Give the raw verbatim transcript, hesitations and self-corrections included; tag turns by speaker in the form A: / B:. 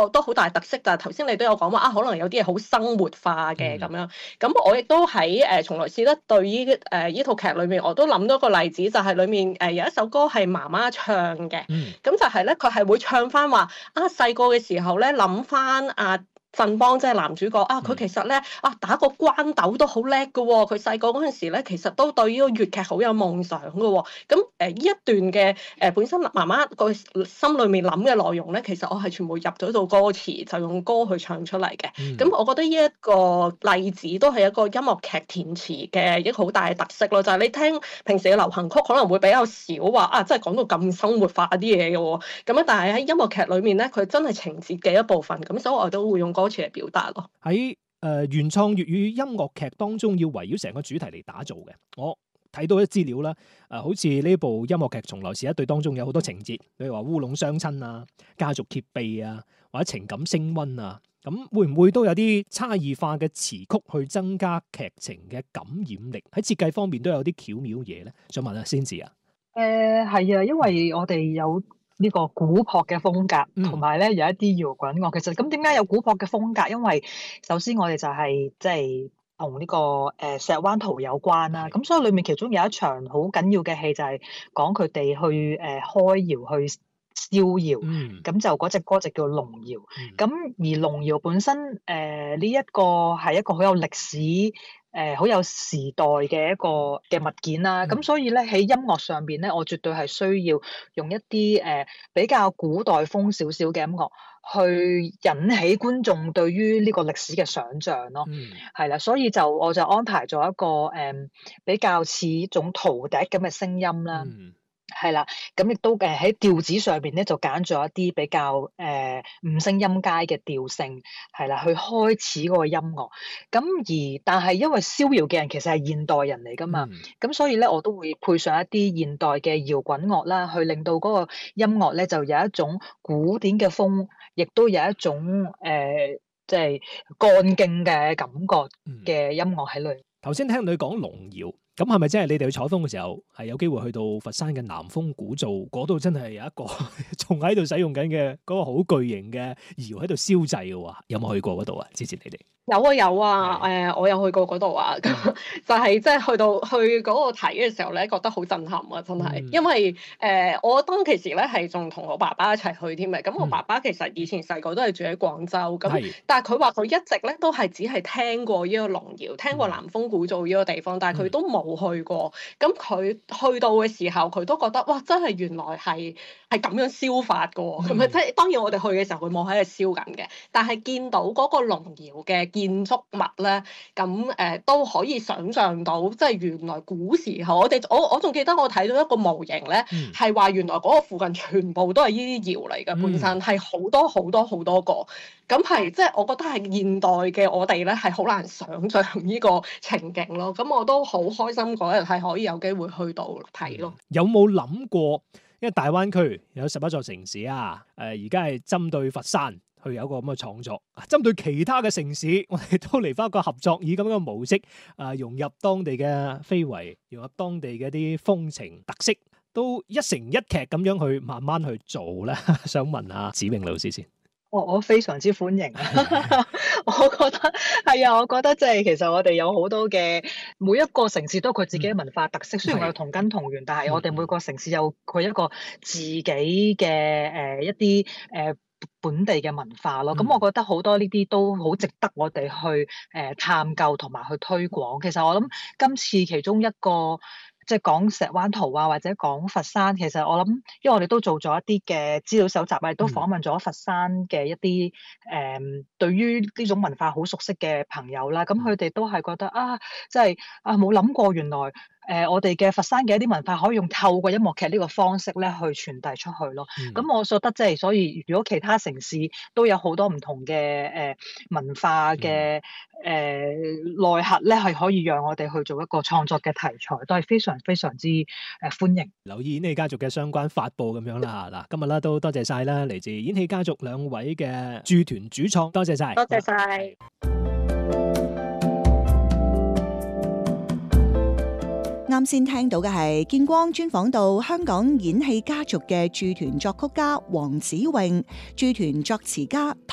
A: 個都好大特色，就係頭先你都有講話啊，可能有啲嘢好生活化嘅咁樣。咁我亦都喺誒從來是得對呢誒呢套劇裏面，我都諗到個例子，就係、是、裡面誒有一首歌係媽媽唱嘅。咁、
B: 嗯、
A: 就係咧，佢係會唱翻話啊，細個嘅時候咧，諗翻啊。振邦即係男主角啊！佢其實咧啊打個關斗都好叻㗎喎。佢細個嗰陣時咧，其實都對呢個粵劇好有夢想㗎喎、哦。咁誒呢一段嘅誒、呃、本身媽媽個心裏面諗嘅內容咧，其實我係全部入咗做歌詞，就用歌去唱出嚟嘅。咁、嗯、我覺得呢一個例子都係一個音樂劇填詞嘅一個好大嘅特色咯。就係、是、你聽平時嘅流行曲可能會比較少話啊，真係講到咁生活化啲嘢嘅喎。咁樣但係喺音樂劇裏面咧，佢真係情節嘅一部分。咁所以我都會用歌詞嚟表達咯。
B: 喺誒、呃、原創粵語音樂劇當中，要圍繞成個主題嚟打造嘅。我睇到啲資料啦，誒、呃、好似呢部音樂劇《從來是一對》當中有好多情節，比如話烏龍相親啊、家族揭秘啊，或者情感升溫啊，咁會唔會都有啲差異化嘅詞曲去增加劇情嘅感染力？喺設計方面都有啲巧妙嘢咧。想問下先至啊。
C: 誒係啊，因為我哋有呢個古樸嘅風格，同埋咧有一啲搖滾樂。其實咁點解有古樸嘅風格？因為首先我哋就係即係同呢個誒、呃、石灣圖有關啦。咁所以裏面其中有一場好緊要嘅戲就係講佢哋去誒、呃、開窯去逍遙。咁、嗯、就嗰隻歌就叫龍窯。咁、嗯、而龍窯本身誒呢一個係一個好有歷史。誒好、呃、有時代嘅一個嘅物件啦，咁、嗯、所以咧喺音樂上邊咧，我絕對係需要用一啲誒、呃、比較古代風少少嘅音樂，去引起觀眾對於呢個歷史嘅想像咯。係啦、嗯，所以就我就安排咗一個誒、呃、比較似一種陶笛咁嘅聲音啦。嗯係啦，咁亦都誒喺調子上邊咧，就揀咗一啲比較誒五聲音階嘅調性，係啦，去開始嗰個音樂。咁而但係因為逍遙嘅人其實係現代人嚟噶嘛，咁、嗯、所以咧我都會配上一啲現代嘅搖滾樂啦，去令到嗰個音樂咧就有一種古典嘅風，亦都有一種誒即係幹勁嘅感覺嘅音樂喺裏面。
B: 頭先、嗯、聽你講龍窯。咁係咪真係你哋去採風嘅時候係有機會去到佛山嘅南豐古灶嗰度？真係有一個仲喺度使用緊嘅嗰個好巨型嘅窯喺度燒製嘅喎？有冇去過嗰度啊？之前你哋
A: 有啊有啊，誒的、呃、我有去過嗰度啊，咁就係即係去到去嗰個睇嘅時候咧，覺得好震撼啊！真係，嗯、因為誒、呃、我當其時咧係仲同我爸爸一齊去添嘅，咁我爸爸其實以前細個都係住喺廣州，咁、嗯、但係佢話佢一直咧都係只係聽過呢個龍窯，聽過南豐古灶呢個地方，但係佢都冇去過。咁佢去到嘅時候，佢都覺得哇，真係原來係係咁樣燒法㗎喎，咁啊即係當然我哋去嘅時候佢冇喺度燒緊嘅，但係見到嗰個龍窯嘅建築物咧，咁誒、呃、都可以想像到，即係原來古時候我哋我我仲記得我睇到一個模型咧，係話、嗯、原來嗰個附近全部都係呢啲窯嚟嘅，本身係好多好多好多個，咁係即係我覺得係現代嘅我哋咧係好難想像呢個情景咯，咁我都好開心嗰日係可以有機會去到睇咯。
B: 有冇諗過？因為大灣區有十一座城市啊，誒而家係針對佛山去有一個咁嘅創作，針對其他嘅城市，我哋都嚟翻一個合作，以咁樣嘅模式啊，融入當地嘅非遺，融入當地嘅啲風情特色，都一成一劇咁樣去慢慢去做咧。想問下子穎老師先。
C: 我我非常之歡迎啊！我覺得係啊，我覺得即係其實我哋有好多嘅每一個城市都有佢自己嘅文化特色，嗯、雖然我有同根同源，但係我哋每個城市有佢一個自己嘅誒、呃、一啲誒、呃、本地嘅文化咯。咁、嗯、我覺得好多呢啲都好值得我哋去誒、呃、探究同埋去推廣。其實我諗今次其中一個。即係講石灣圖啊，或者講佛山，其實我諗，因為我哋都做咗一啲嘅資料搜集啊，亦都訪問咗佛山嘅一啲誒、呃，對於呢種文化好熟悉嘅朋友啦。咁佢哋都係覺得啊，即係啊冇諗過原來誒、呃、我哋嘅佛山嘅一啲文化可以用透過音樂劇呢個方式咧去傳遞出去咯。咁、嗯、我覺得即係所以，如果其他城市都有好多唔同嘅誒、呃、文化嘅誒、呃、內核咧，係可以讓我哋去做一個創作嘅題材，都係非常非常之誒歡迎。
B: 留意演戲家族嘅相關發佈咁樣啦嚇嗱，今日啦都多謝晒啦，嚟自演戲家族兩位嘅駐團主創，多謝晒，
A: 多謝晒。
D: 啱先聽到嘅係見光專訪到香港演戲家族嘅駐團作曲家黃子穎、駐團作詞家